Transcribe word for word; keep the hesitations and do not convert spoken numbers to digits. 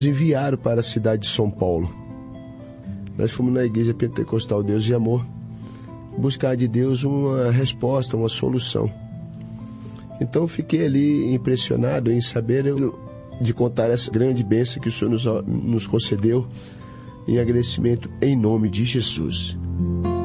enviaram para a cidade de São Paulo. Nós fomos na Igreja Pentecostal Deus e Amor buscar de Deus uma resposta, uma solução. Então fiquei ali impressionado em saber de contar essa grande bênção que o Senhor nos, nos concedeu, em agradecimento em nome de Jesus.